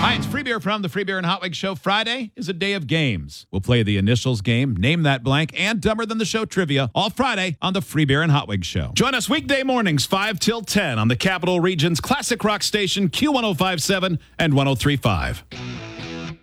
Hi, it's Free Beer from the Free Beer and Hot Wings Show. Friday is a day of games. We'll play the initials game, Name That Blank, and Dumber Than the Show trivia all Friday on the Free Beer and Hot Wings Show. Join us weekday mornings 5 till 10 on the Capital Region's classic rock station Q1057 and 1035.